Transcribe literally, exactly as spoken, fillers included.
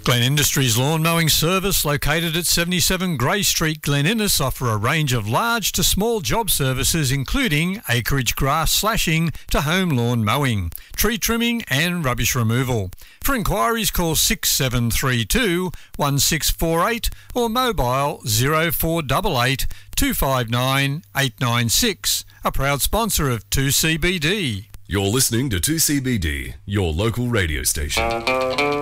Glen Industries Lawn Mowing Service, located at seventy-seven Grey Street, Glen Innes, offer a range of large to small job services including acreage grass slashing to home lawn mowing, tree trimming and rubbish removal. For inquiries, call six seven three two, one six four eight or mobile zero four eight eight, two five nine, eight nine six. A proud sponsor of two C B D. You're listening to two C B D, your local radio station.